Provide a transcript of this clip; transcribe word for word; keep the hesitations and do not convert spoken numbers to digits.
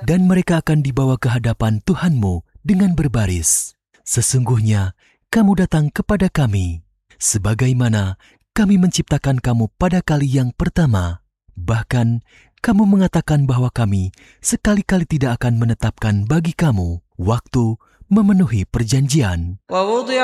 dan mereka akan dibawa ke hadapan Tuhanmu dengan berbaris. Sesungguhnya kamu datang kepada kami, sebagaimana kami menciptakan kamu pada kali yang pertama. Bahkan kamu mengatakan bahwa kami sekali-kali tidak akan menetapkan bagi kamu waktu memenuhi perjanjian.